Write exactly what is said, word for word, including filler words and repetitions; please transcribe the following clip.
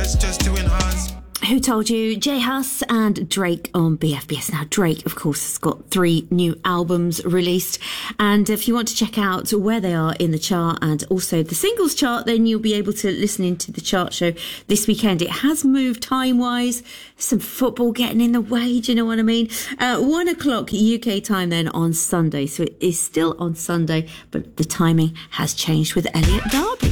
That's just to enhance. Who Told You? J Hus and Drake on B F B S. Now, Drake, of course, has got three new albums released. And if you want to check out where they are in the chart and also the singles chart, then you'll be able to listen into the chart show this weekend. It has moved time-wise. Some football getting in the way, do you know what I mean? Uh, one o'clock U K time then on Sunday. So it is still on Sunday, but the timing has changed with Elliot Darby.